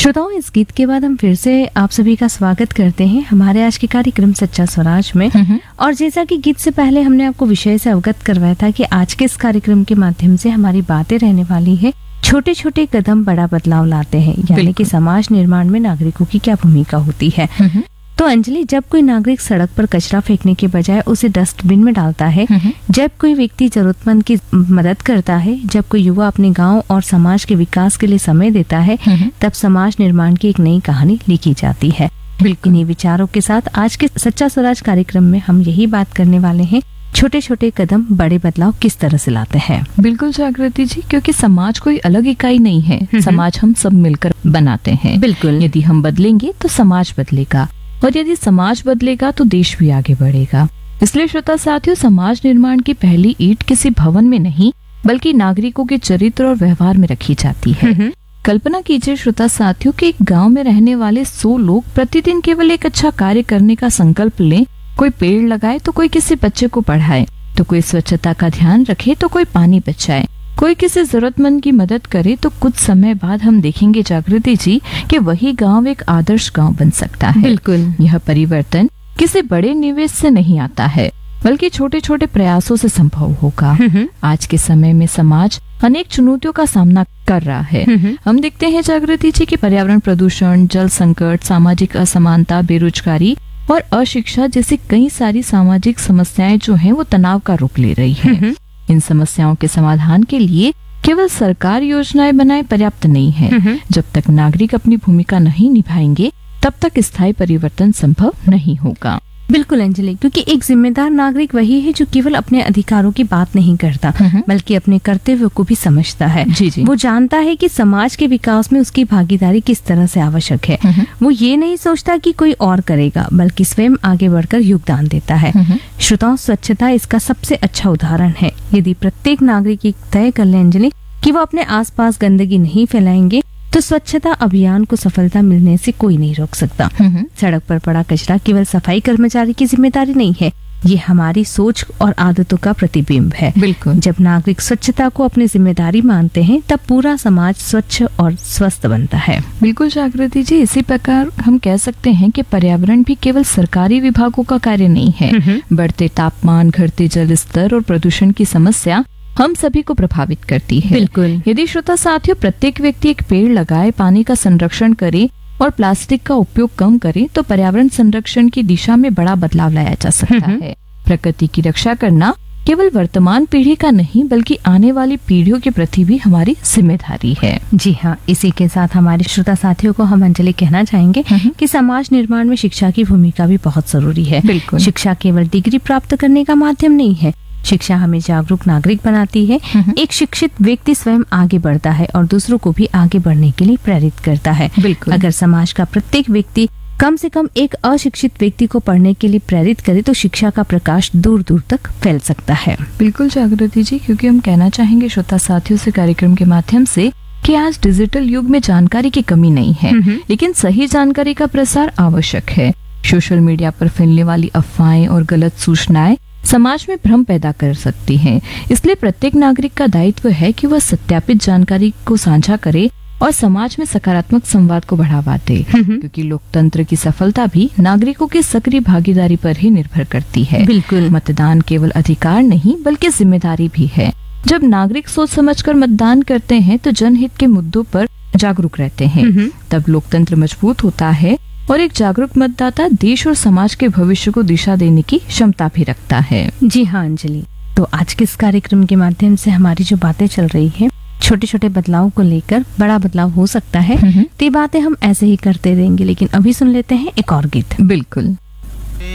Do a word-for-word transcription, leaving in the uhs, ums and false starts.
श्रोताओं, इस गीत के बाद हम फिर से आप सभी का स्वागत करते हैं हमारे आज के कार्यक्रम सच्चा स्वराज में। और जैसा कि गीत से पहले हमने आपको विषय से अवगत करवाया था कि आज के इस कार्यक्रम के माध्यम से हमारी बातें रहने वाली है छोटे छोटे कदम बड़ा बदलाव लाते हैं, यानी कि समाज निर्माण में नागरिकों की क्या भूमिका होती है। तो अंजलि, जब कोई नागरिक सड़क पर कचरा फेंकने के बजाय उसे डस्टबिन में डालता है, जब कोई व्यक्ति जरूरतमंद की मदद करता है, जब कोई युवा अपने गांव और समाज के विकास के लिए समय देता है, तब समाज निर्माण की एक नई कहानी लिखी जाती है। बिल्कुल इन्हीं विचारों के साथ आज के सच्चा स्वराज कार्यक्रम में हम यही बात करने वाले हैं, छोटे छोटे कदम बड़े बदलाव किस तरह से लाते हैं। बिल्कुल जागृति जी, क्योंकि समाज कोई अलग इकाई नहीं है, समाज हम सब मिलकर बनाते हैं। बिल्कुल, यदि हम बदलेंगे तो समाज बदलेगा, और यदि समाज बदलेगा तो देश भी आगे बढ़ेगा। इसलिए श्रोता साथियों, समाज निर्माण की पहली ईंट किसी भवन में नहीं बल्कि नागरिकों के चरित्र और व्यवहार में रखी जाती है। कल्पना कीजिए श्रोता साथियों कि एक गांव में रहने वाले सौ लोग प्रतिदिन केवल एक अच्छा कार्य करने का संकल्प लें। कोई पेड़ लगाए तो कोई किसी बच्चे को पढ़ाए, तो कोई स्वच्छता का ध्यान रखे तो कोई पानी बचाए, कोई किसी जरूरतमंद की मदद करे, तो कुछ समय बाद हम देखेंगे जागृति जी कि वही गांव एक आदर्श गांव बन सकता है। बिल्कुल, यह परिवर्तन किसी बड़े निवेश से नहीं आता है बल्कि छोटे छोटे प्रयासों से संभव होगा। आज के समय में समाज अनेक चुनौतियों का सामना कर रहा है। हम देखते हैं जागृति जी कि पर्यावरण प्रदूषण, जल संकट, सामाजिक असमानता, बेरोजगारी और अशिक्षा जैसी कई सारी सामाजिक समस्याएं जो हैं वो तनाव का रूप ले रही हैं। इन समस्याओं के समाधान के लिए केवल सरकार योजनाएं बनाए पर्याप्त नहीं है। जब तक नागरिक अपनी भूमिका नहीं निभाएंगे तब तक स्थायी परिवर्तन संभव नहीं होगा। बिल्कुल अंजलि, क्योंकि एक जिम्मेदार नागरिक वही है जो केवल अपने अधिकारों की बात नहीं करता बल्कि अपने कर्तव्यों को भी समझता है। जी जी। वो जानता है कि समाज के विकास में उसकी भागीदारी किस तरह से आवश्यक है। वो ये नहीं सोचता कि कोई और करेगा बल्कि स्वयं आगे बढ़कर योगदान देता है। श्रोताओं, स्वच्छता इसका सबसे अच्छा उदाहरण है। यदि प्रत्येक नागरिक तय कर ले अंजलि कि वो अपने आसपास गंदगी नहीं फैलाएंगे तो स्वच्छता अभियान को सफलता मिलने से कोई नहीं रोक सकता। सड़क पर पड़ा कचरा केवल सफाई कर्मचारी की जिम्मेदारी नहीं है, ये हमारी सोच और आदतों का प्रतिबिंब है। बिल्कुल, जब नागरिक स्वच्छता को अपनी जिम्मेदारी मानते हैं तब पूरा समाज स्वच्छ और स्वस्थ बनता है। बिल्कुल जागृति जी, इसी प्रकार हम कह सकते हैं कि पर्यावरण भी केवल सरकारी विभागों का कार्य नहीं है। बढ़ते तापमान, घटते जल स्तर और प्रदूषण की समस्या हम सभी को प्रभावित करती है। बिल्कुल, यदि श्रोता साथियों प्रत्येक व्यक्ति एक पेड़ लगाए, पानी का संरक्षण करे और प्लास्टिक का उपयोग कम करे तो पर्यावरण संरक्षण की दिशा में बड़ा बदलाव लाया जा सकता है। प्रकृति की रक्षा करना केवल वर्तमान पीढ़ी का नहीं बल्कि आने वाली पीढ़ियों के प्रति भी हमारी जिम्मेदारी है। जी हाँ, इसी के साथ हमारे श्रोता साथियों को हम अंजलि कहना चाहेंगे कि समाज निर्माण में शिक्षा की भूमिका भी बहुत जरूरी है। बिल्कुल, शिक्षा केवल डिग्री प्राप्त करने का माध्यम नहीं है, शिक्षा हमें जागरूक नागरिक बनाती है। एक शिक्षित व्यक्ति स्वयं आगे बढ़ता है और दूसरों को भी आगे बढ़ने के लिए प्रेरित करता है। बिल्कुल, अगर समाज का प्रत्येक व्यक्ति कम से कम एक अशिक्षित व्यक्ति को पढ़ने के लिए प्रेरित करे तो शिक्षा का प्रकाश दूर दूर तक फैल सकता है। बिल्कुल जागृति जी, क्योंकि हम कहना चाहेंगे श्रोता साथियों से कार्यक्रम के माध्यम से कि आज डिजिटल युग में जानकारी की कमी नहीं है, लेकिन सही जानकारी का प्रसार आवश्यक है। सोशल मीडिया पर फैलने वाली अफवाहें और गलत सूचनाएं समाज में भ्रम पैदा कर सकती हैं। इसलिए प्रत्येक नागरिक का दायित्व है कि वह सत्यापित जानकारी को साझा करे और समाज में सकारात्मक संवाद को बढ़ावा दे, क्योंकि लोकतंत्र की सफलता भी नागरिकों की सक्रिय भागीदारी पर ही निर्भर करती है। बिल्कुल, मतदान केवल अधिकार नहीं बल्कि जिम्मेदारी भी है। जब नागरिक सोच समझकर मतदान करते हैं तो जनहित के मुद्दों पर जागरूक रहते हैं, तब लोकतंत्र मजबूत होता है और एक जागरूक मतदाता देश और समाज के भविष्य को दिशा देने की क्षमता भी रखता है। जी हाँ अंजलि, तो आज के इस कार्यक्रम के माध्यम से हमारी जो बातें चल रही है छोटे छोटे बदलाव को लेकर बड़ा बदलाव हो सकता है, तो ये बातें हम ऐसे ही करते रहेंगे। लेकिन अभी सुन लेते हैं एक और गीत। बिल्कुल।